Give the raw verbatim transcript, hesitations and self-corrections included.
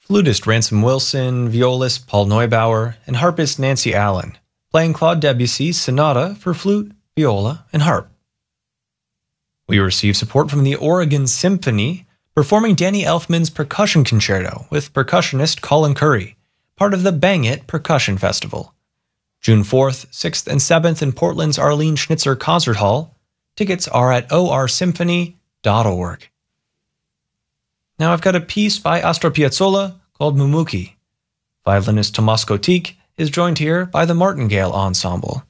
Flutist Ransom Wilson, violist Paul Neubauer, and harpist Nancy Allen, playing Claude Debussy's Sonata for flute, viola, and harp. We receive support from the Oregon Symphony, performing Danny Elfman's Percussion Concerto with percussionist Colin Curry, part of the Bang It Percussion Festival. June fourth, sixth, and seventh in Portland's Arlene Schnitzer Concert Hall. Tickets are at o r symphony dot org. Now I've got a piece by Astor Piazzolla called Mumuki. Violinist Tomas Kotik is joined here by the Martingale Ensemble.